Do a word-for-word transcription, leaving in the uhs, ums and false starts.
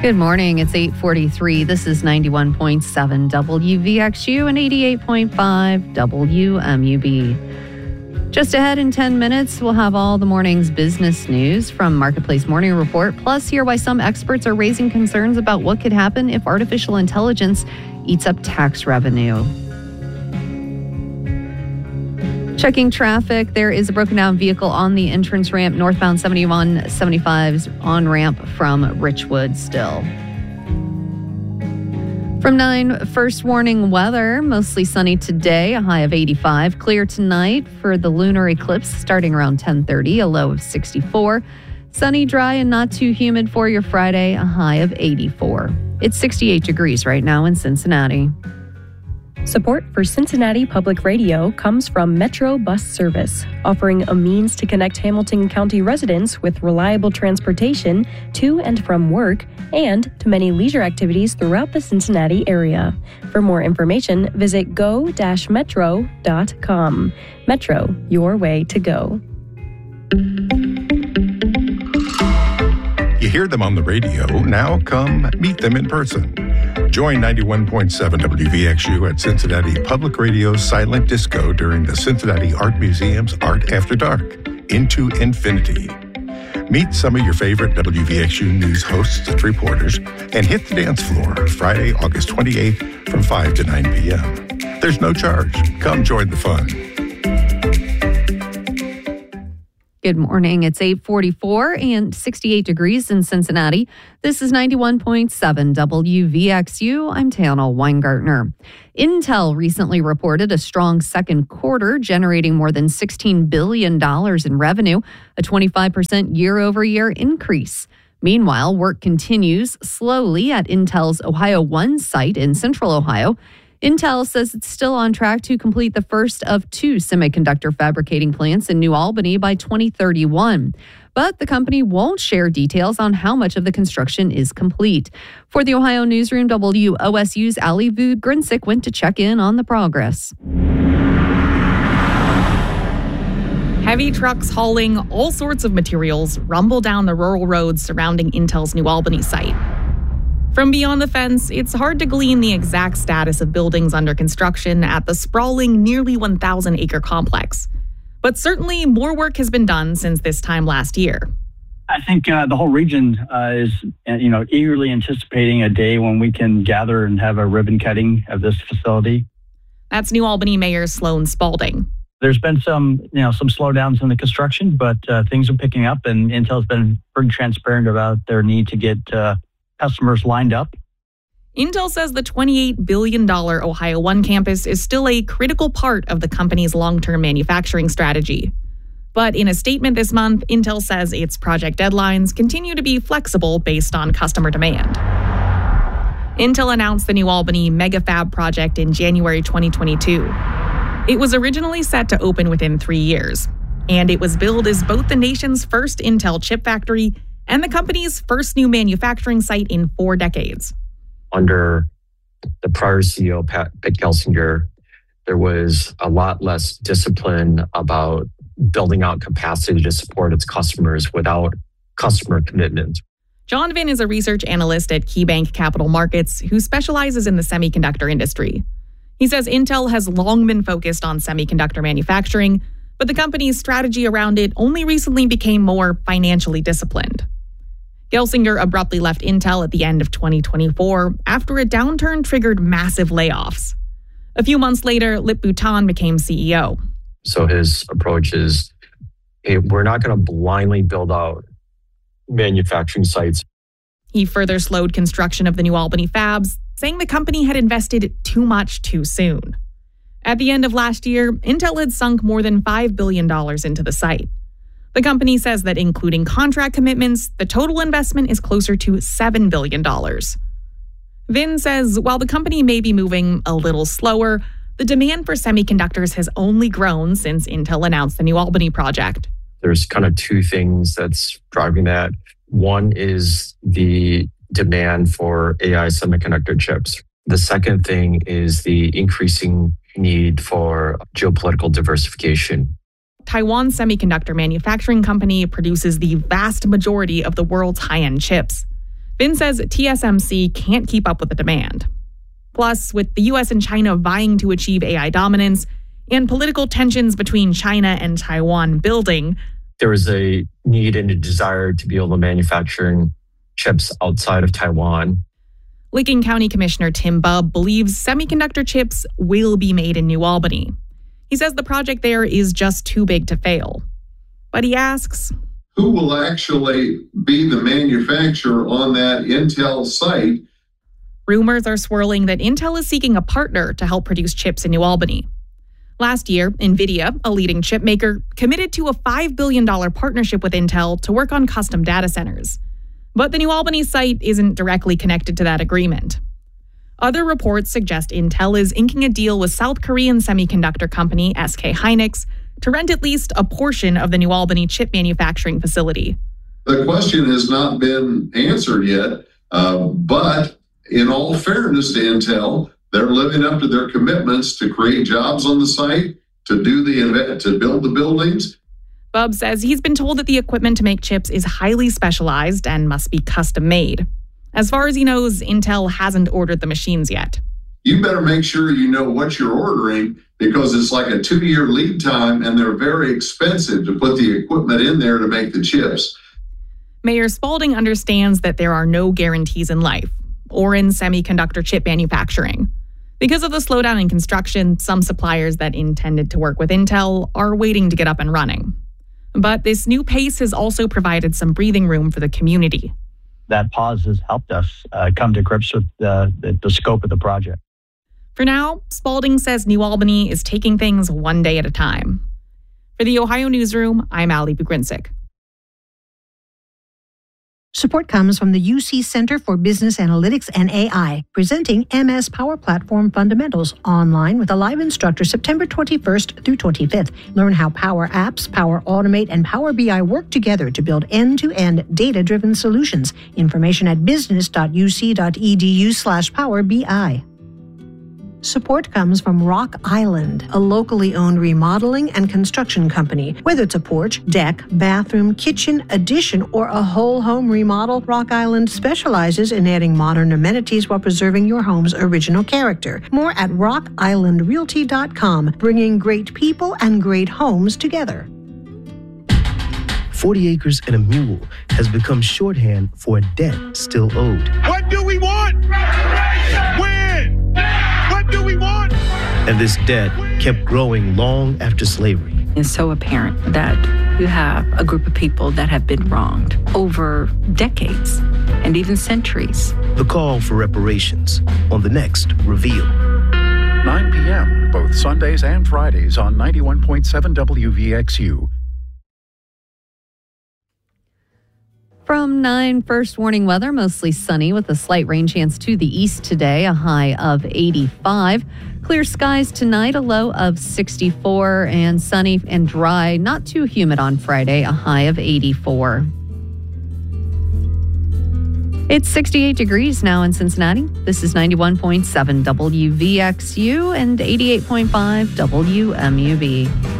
Good morning. It's eight forty-three. This is ninety-one point seven W V X U and eighty-eight point five W M U B. Just ahead in ten minutes, we'll have all the morning's business news from Marketplace Morning Report, plus hear why some experts are raising concerns about what could happen if artificial intelligence eats up tax revenue. Checking traffic, there is a broken down vehicle on the entrance ramp northbound seventy-one seventy-five's on-ramp from Richwood still. From nine, first warning weather, mostly sunny today, a high of eighty-five. Clear tonight for the lunar eclipse starting around ten thirty, a low of sixty-four. Sunny, dry, and not too humid for your Friday, a high of eighty-four. It's sixty-eight degrees right now in Cincinnati. Support for Cincinnati Public Radio comes from Metro Bus Service, offering a means to connect Hamilton County residents with reliable transportation to and from work and to many leisure activities throughout the Cincinnati area. For more information, visit go dash metro dot com. Metro, your way to go. You hear them on the radio. Now come meet them in person. Join ninety-one point seven W V X U at Cincinnati Public Radio's Silent Disco during the Cincinnati Art Museum's Art After Dark, Into Infinity. Meet some of your favorite W V X U news hosts and reporters and hit the dance floor Friday, August twenty-eighth from five to nine p.m. There's no charge. Come join the fun. Good morning. It's eight forty-four and sixty-eight degrees in Cincinnati. This is ninety-one point seven W V X U. I'm Tana Weingartner. Intel recently reported a strong second quarter, generating more than sixteen billion dollars in revenue, a twenty-five percent year-over-year increase. Meanwhile, work continues slowly at Intel's Ohio One site in Central Ohio. Intel says it's still on track to complete the first of two semiconductor fabricating plants in New Albany by twenty thirty-one. But the company won't share details on how much of the construction is complete. For the Ohio Newsroom, W O S U's Ali Vood-Grinsick went to check in on the progress. Heavy trucks hauling all sorts of materials rumble down the rural roads surrounding Intel's New Albany site. From beyond the fence, it's hard to glean the exact status of buildings under construction at the sprawling, nearly one thousand acre complex. But certainly more work has been done since this time last year. I think uh, the whole region uh, is, you know, eagerly anticipating a day when we can gather and have a ribbon cutting of this facility. That's New Albany Mayor Sloan Spalding. There's been some, you know, some slowdowns in the construction, but uh, things are picking up, and Intel's been pretty transparent about their need to get uh, customers lined up. Intel says the twenty-eight billion dollars Ohio One campus is still a critical part of the company's long-term manufacturing strategy. But in a statement this month, Intel says its project deadlines continue to be flexible based on customer demand. Intel announced the New Albany MegaFab project in January twenty twenty-two. It was originally set to open within three years, and it was billed as both the nation's first Intel chip factory and the company's first new manufacturing site in four decades. Under the prior C E O, Pat, Pat Gelsinger, there was a lot less discipline about building out capacity to support its customers without customer commitment. John Vinh is a research analyst at KeyBank Capital Markets who specializes in the semiconductor industry. He says Intel has long been focused on semiconductor manufacturing, but the company's strategy around it only recently became more financially disciplined. Gelsinger abruptly left Intel at the end of twenty twenty-four after a downturn triggered massive layoffs. A few months later, Lip Bhutan became C E O. So his approach is, hey, we're not going to blindly build out manufacturing sites. He further slowed construction of the New Albany fabs, saying the company had invested too much too soon. At the end of last year, Intel had sunk more than five billion dollars into the site. The company says that including contract commitments, the total investment is closer to seven billion dollars. Vinh says while the company may be moving a little slower, the demand for semiconductors has only grown since Intel announced the New Albany project. There's kind of two things that's driving that. One is the demand for A I semiconductor chips. The second thing is the increasing need for geopolitical diversification. Taiwan Semiconductor Manufacturing Company produces the vast majority of the world's high-end chips. Vin says T S M C can't keep up with the demand. Plus, with the U S and China vying to achieve A I dominance and political tensions between China and Taiwan building, there is a need and a desire to be able to manufacture chips outside of Taiwan. Licking County Commissioner Tim Bubb believes semiconductor chips will be made in New Albany. He says the project there is just too big to fail. But he asks, who will actually be the manufacturer on that Intel site? Rumors are swirling that Intel is seeking a partner to help produce chips in New Albany. Last year, NVIDIA, a leading chip maker, committed to a five billion dollars partnership with Intel to work on custom data centers. But the New Albany site isn't directly connected to that agreement. Other reports suggest Intel is inking a deal with South Korean semiconductor company S K Hynix to rent at least a portion of the New Albany chip manufacturing facility. The question has not been answered yet, uh, but in all fairness to Intel, they're living up to their commitments to create jobs on the site, to do the to build the buildings. Bubb says he's been told that the equipment to make chips is highly specialized and must be custom made. As far as he knows, Intel hasn't ordered the machines yet. You better make sure you know what you're ordering, because it's like a two-year lead time and they're very expensive to put the equipment in there to make the chips. Mayor Spalding understands that there are no guarantees in life or in semiconductor chip manufacturing. Because of the slowdown in construction, some suppliers that intended to work with Intel are waiting to get up and running. But this new pace has also provided some breathing room for the community. That pause has helped us uh, come to grips with uh, the, the scope of the project. For now, Spalding says New Albany is taking things one day at a time. For the Ohio Newsroom, I'm Ali Bugrinsic. Support comes from the U C Center for Business Analytics and A I, presenting M S Power Platform Fundamentals online with a live instructor September twenty-first through twenty-fifth. Learn how Power Apps, Power Automate, and Power B I work together to build end-to-end data-driven solutions. Information at business.uc.edu slash Power BI. Support comes from Rock Island, a locally owned remodeling and construction company. Whether it's a porch, deck, bathroom, kitchen, addition, or a whole home remodel, Rock Island specializes in adding modern amenities while preserving your home's original character. More at rock island realty dot com, bringing great people and great homes together. forty acres and a mule has become shorthand for a debt still owed. What do we want? When? What do we want? And this debt kept growing long after slavery. It's so apparent that you have a group of people that have been wronged over decades and even centuries. The call for reparations on the next Reveal. nine p.m., both Sundays and Fridays on ninety-one point seven W V X U. From nine, first warning weather, mostly sunny with a slight rain chance to the east today, a high of eighty-five. Clear skies tonight, a low of sixty-four, and sunny and dry, not too humid on Friday, a high of eighty-four. It's sixty-eight degrees now in Cincinnati. This is ninety-one point seven W V X U and eighty-eight point five W M U B.